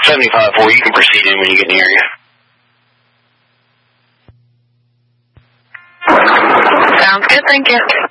75-4, you can proceed in when you get in the area. Sounds good, thank you.